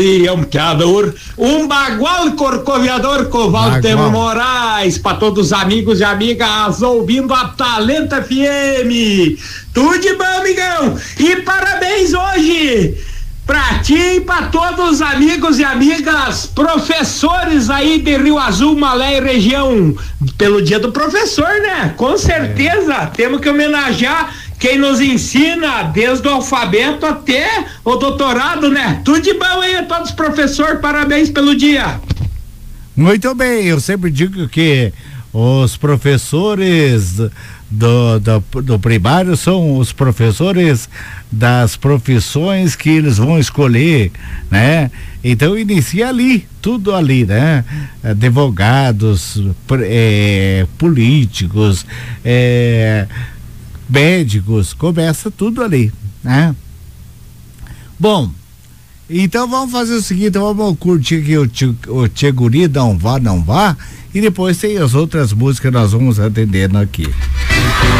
Ampliador, um bagual corcoviador com Walter Moraes, para todos os amigos e amigas ouvindo a Talento FM. Tudo de bom, amigão, e parabéns hoje pra ti e pra todos os amigos e amigas professores aí de Rio Azul, Malé e região, pelo dia do professor, né? Com certeza, temos que homenagear quem nos ensina desde o alfabeto até o doutorado, né? Tudo de bom aí a todos os professores, parabéns pelo dia. Muito bem, eu sempre digo que os professores do primário são os professores das profissões que eles vão escolher, né? Então inicia ali, tudo ali, né? Advogados, políticos, médicos, começa tudo ali, né? Bom, então vamos fazer o seguinte, vamos curtir aqui o Tchê Guri, não vá, e depois tem as outras músicas que nós vamos atendendo aqui.